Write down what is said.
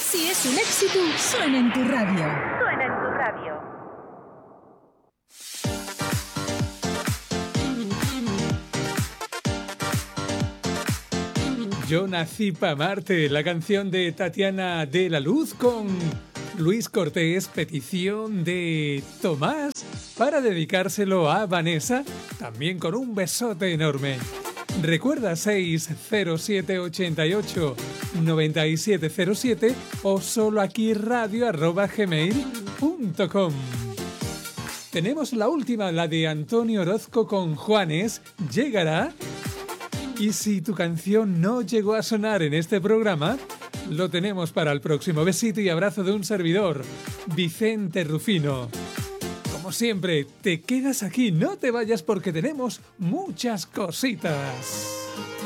Si es un éxito, suena en tu radio. Suena en tu radio. Yo nací pa' amarte, la canción de Tatiana de la Luz con Luis Cortés, petición de Tomás para dedicárselo a Vanessa, también con un besote enorme. Recuerda 60788 9707 o solo aquí radio@gmail.com. Tenemos la última, la de Antonio Orozco con Juanes, llegará. Y si tu canción no llegó a sonar en este programa, lo tenemos para el próximo. Besito y abrazo de un servidor, Vicente Rufino. Como siempre, te quedas aquí, no te vayas porque tenemos muchas cositas.